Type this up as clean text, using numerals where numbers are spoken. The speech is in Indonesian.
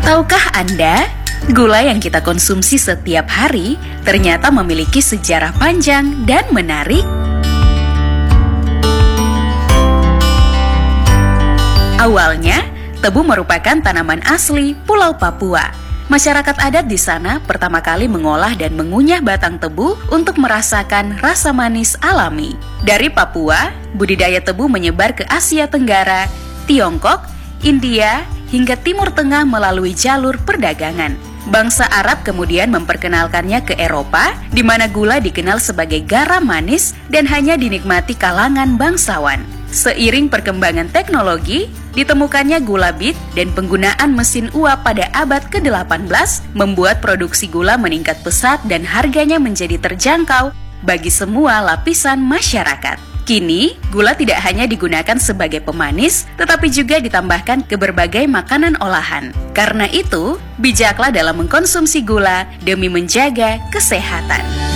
Tahukah Anda, gula yang kita konsumsi setiap hari ternyata memiliki sejarah panjang dan menarik? Awalnya, tebu merupakan tanaman asli Pulau Papua. Masyarakat adat di sana pertama kali mengolah dan mengunyah batang tebu untuk merasakan rasa manis alami. Dari Papua, budidaya tebu menyebar ke Asia Tenggara, Tiongkok, India, hingga Timur Tengah melalui jalur perdagangan. Bangsa Arab kemudian memperkenalkannya ke Eropa, di mana gula dikenal sebagai garam manis dan hanya dinikmati kalangan bangsawan. Seiring perkembangan teknologi, ditemukannya gula bit dan penggunaan mesin uap pada abad ke-18 membuat produksi gula meningkat pesat dan harganya menjadi terjangkau bagi semua lapisan masyarakat. Kini, gula tidak hanya digunakan sebagai pemanis, tetapi juga ditambahkan ke berbagai makanan olahan. Karena itu, bijaklah dalam mengkonsumsi gula demi menjaga kesehatan.